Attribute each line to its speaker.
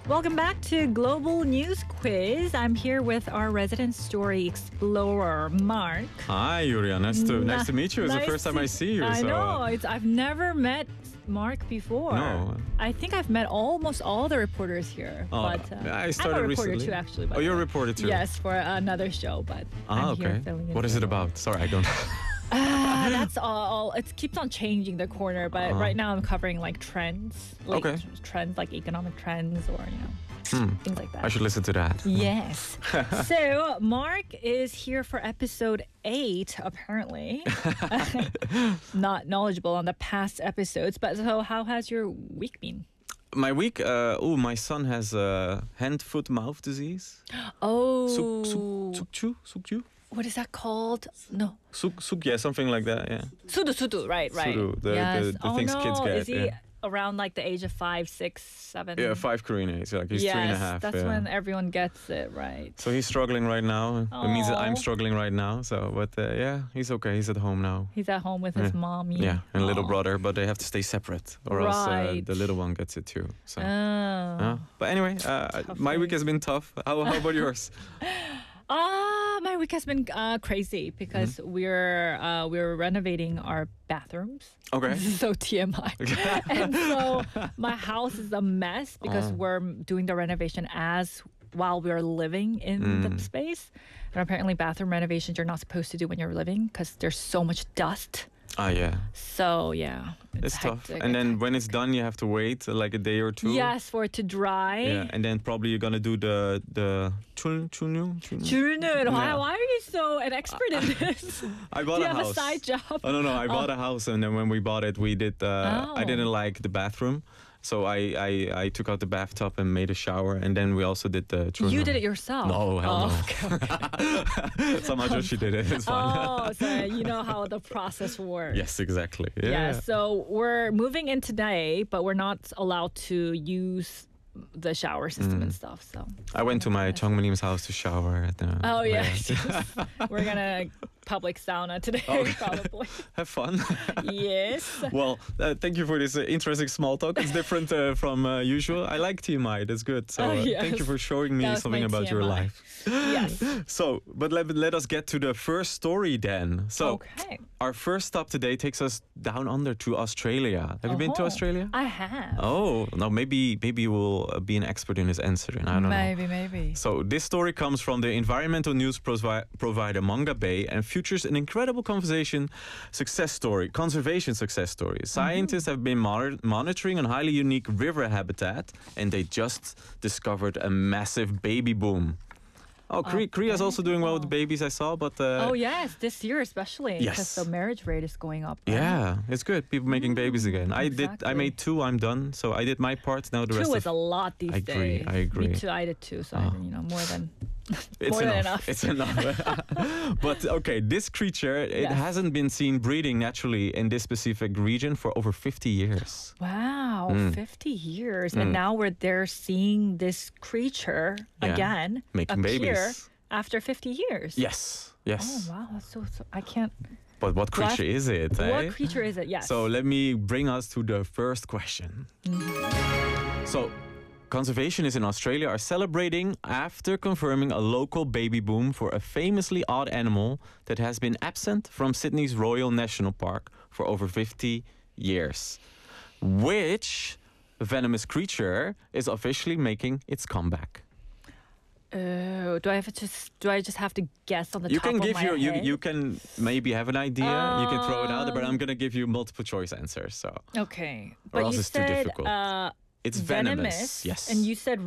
Speaker 1: Welcome back to Global News Quiz. I'm here with our resident story explorer, Mark.
Speaker 2: Hi, Yuria. Nice to meet you. It's the first time I see you.
Speaker 1: I know. I've never met Mark before.
Speaker 2: No.
Speaker 1: I think I've met almost all the reporters here.
Speaker 2: I started
Speaker 1: I'm a reporter
Speaker 2: recently.
Speaker 1: too, actually.
Speaker 2: Oh, you're a reporter too?
Speaker 1: Yes, for another show, but I'm here filling in.
Speaker 2: What is it about? Sorry, I don't
Speaker 1: That's all. It keeps on changing the corner, but right now I'm covering like trends, trends like economic trends or things like that.
Speaker 2: I should listen to that.
Speaker 1: Yes. So Mark is here for episode 8, apparently. Not knowledgeable on the past episodes, but so how has your week been?
Speaker 2: My week, my son has hand, foot, mouth disease.
Speaker 1: Oh.
Speaker 2: Sukju?
Speaker 1: What is that called? No.
Speaker 2: Suk, yeah, something like that, yeah.
Speaker 1: Sudu, right.
Speaker 2: Sudu,
Speaker 1: yes.
Speaker 2: the things kids get.
Speaker 1: Is he around like the age of 5, 6, 7?
Speaker 2: Yeah, 5 Korean age. Like he's 3.5.
Speaker 1: That's when everyone gets it, right?
Speaker 2: So he's struggling right now. It means that I'm struggling right now. So, but he's okay. He's at home now.
Speaker 1: He's at home with his mommy.
Speaker 2: Yeah, and little brother, but they have to stay separate, or else the little one gets it too. So, but anyway, my week has been tough. How about yours?
Speaker 1: My week has been crazy because we're renovating our bathrooms.
Speaker 2: Okay.
Speaker 1: So TMI. And so my house is a mess because we're doing the renovation while we're living in the space. And apparently bathroom renovations you're not supposed to do when you're living because there's so much dust.
Speaker 2: Yeah.
Speaker 1: So yeah,
Speaker 2: it's tough. And then when it's done, you have to wait like a day or two.
Speaker 1: Yes, for it to dry.
Speaker 2: Yeah, and then probably you're gonna do the chunu.
Speaker 1: Why are you so an expert in this?
Speaker 2: I bought
Speaker 1: do you
Speaker 2: a
Speaker 1: have
Speaker 2: house.
Speaker 1: a side job?
Speaker 2: Oh no, I bought a house, and then when we bought it, we did. I didn't like the bathroom. So I took out the bathtub and made a shower, and then we also did the chunu.
Speaker 1: You did it yourself?
Speaker 2: No, hell no.
Speaker 1: Okay.
Speaker 2: Somehow Joshi did it. It's fine.
Speaker 1: So you know how the process works.
Speaker 2: Yes, exactly.
Speaker 1: Yeah. So we're moving in today, but we're not allowed to use the shower system and stuff. So
Speaker 2: I went to my Chongmanim's house to shower.
Speaker 1: Yes. We're gonna public sauna today, probably.
Speaker 2: Have fun.
Speaker 1: Yes.
Speaker 2: Well, thank you for this interesting small talk. It's different from usual. I like TMI. That's good. So thank you for showing me something about your life.
Speaker 1: Yes.
Speaker 2: So, but let us get to the first story then. So, our first stop today takes us down under to Australia. Have you been to Australia?
Speaker 1: I have.
Speaker 2: Oh, no, maybe you will be an expert in this answer. I don't know.
Speaker 1: Maybe.
Speaker 2: So this story comes from the environmental news provider Manga Bay and features an incredible conservation success story. Scientists have been monitoring a highly unique river habitat, and they just discovered a massive baby boom. Korea is also doing well with the babies, I saw, but...
Speaker 1: yes, this year especially, because the marriage rate is going up. Right?
Speaker 2: Yeah, it's good. People making babies again. I made 2, I'm done. So I did my part, now the rest
Speaker 1: 2 is a lot these days.
Speaker 2: I agree.
Speaker 1: Me too, I did 2, so more than...
Speaker 2: It's enough. It's enough. But this creature, it hasn't been seen breeding naturally in this specific region for over 50 years.
Speaker 1: Wow, 50 years. And now they're seeing this creature again
Speaker 2: making babies
Speaker 1: after 50 years.
Speaker 2: Yes.
Speaker 1: Oh, wow. That's so I can't...
Speaker 2: But what creature is it?
Speaker 1: What creature is it? Yes.
Speaker 2: So let me bring us to the first question. So... Conservationists in Australia are celebrating after confirming a local baby boom for a famously odd animal that has been absent from Sydney's Royal National Park for over 50 years. Which venomous creature is officially making its comeback?
Speaker 1: Do I just have to guess on the top of my head?
Speaker 2: You can maybe have an idea. You can throw it out there, but I'm going to give you multiple choice answers. So.
Speaker 1: Okay.
Speaker 2: Or
Speaker 1: but
Speaker 2: else
Speaker 1: you
Speaker 2: it's too difficult. It's venomous. Yes.
Speaker 1: And you said